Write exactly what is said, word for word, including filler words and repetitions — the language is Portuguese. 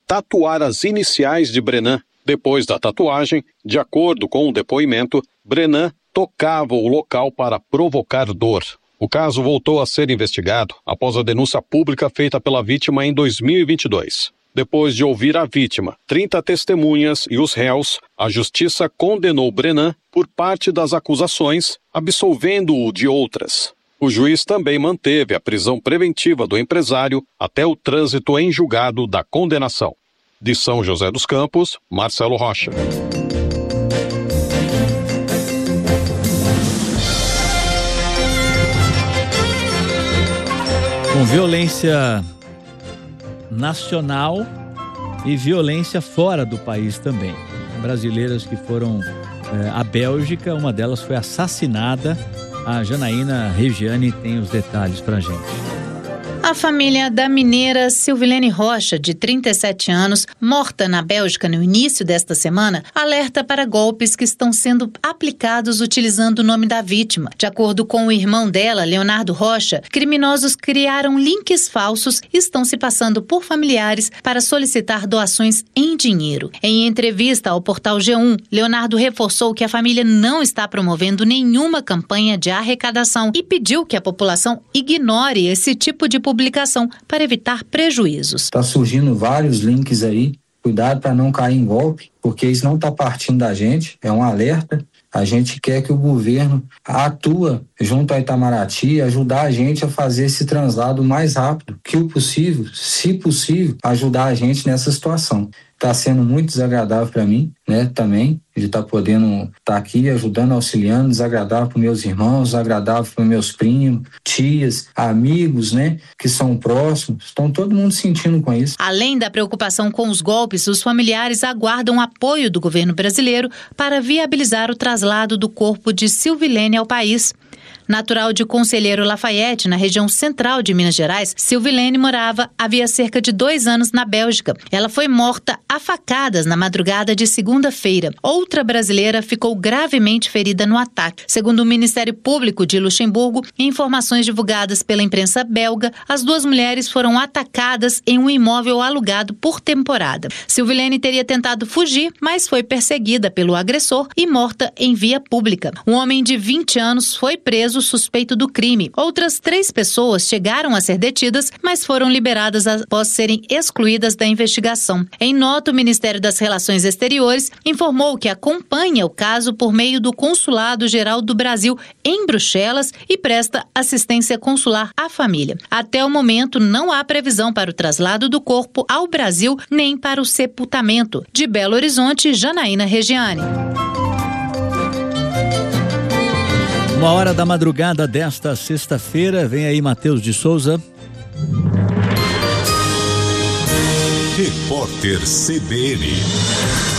tatuar as iniciais de Brenan. Depois da tatuagem, de acordo com o depoimento, Brenan tocava o local para provocar dor. O caso voltou a ser investigado após a denúncia pública feita pela vítima em dois mil e vinte e dois. Depois de ouvir a vítima, trinta testemunhas e os réus, a justiça condenou Brenan por parte das acusações, absolvendo-o de outras. O juiz também manteve a prisão preventiva do empresário até o trânsito em julgado da condenação. De São José dos Campos, Marcelo Rocha. Com violência nacional e violência fora do país também. Brasileiras que foram é, à Bélgica, uma delas foi assassinada. A Janaína Regiane tem os detalhes pra gente. A família da mineira Silvilene Rocha, de trinta e sete anos, morta na Bélgica no início desta semana, alerta para golpes que estão sendo aplicados utilizando o nome da vítima. De acordo com o irmão dela, Leonardo Rocha, criminosos criaram links falsos e estão se passando por familiares para solicitar doações em dinheiro. Em entrevista ao portal G um, Leonardo reforçou que a família não está promovendo nenhuma campanha de arrecadação e pediu que a população ignore esse tipo de publicação para evitar prejuízos. Está surgindo vários links aí, cuidado para não cair em golpe, porque isso não está partindo da gente, é um alerta. A gente quer que o governo atua junto a Itamaraty e ajudar a gente a fazer esse translado mais rápido que o possível, se possível, ajudar a gente nessa situação. Está sendo muito desagradável para mim, né, também, de estar tá podendo estar tá aqui ajudando, auxiliando, desagradável para meus irmãos, desagradável para meus primos, tias, amigos, né, que são próximos, estão todo mundo sentindo com isso. Além da preocupação com os golpes, os familiares aguardam apoio do governo brasileiro para viabilizar o traslado do corpo de Silvilene ao país. Natural de Conselheiro Lafayette, na região central de Minas Gerais, Silvilene morava havia cerca de dois anos na Bélgica. Ela foi morta a facadas na madrugada de segunda-feira. Outra brasileira ficou gravemente ferida no ataque. Segundo o Ministério Público de Luxemburgo, em informações divulgadas pela imprensa belga, as duas mulheres foram atacadas em um imóvel alugado por temporada. Silvilene teria tentado fugir, mas foi perseguida pelo agressor e morta em via pública. Um homem de vinte anos foi preso suspeito do crime. Outras três pessoas chegaram a ser detidas, mas foram liberadas após serem excluídas da investigação. Em nota, o Ministério das Relações Exteriores informou que acompanha o caso por meio do Consulado Geral do Brasil em Bruxelas e presta assistência consular à família. Até o momento, não há previsão para o traslado do corpo ao Brasil nem para o sepultamento. De Belo Horizonte, Janaína Regiane. Uma hora da madrugada desta sexta-feira, vem aí Matheus de Souza. Repórter C B N.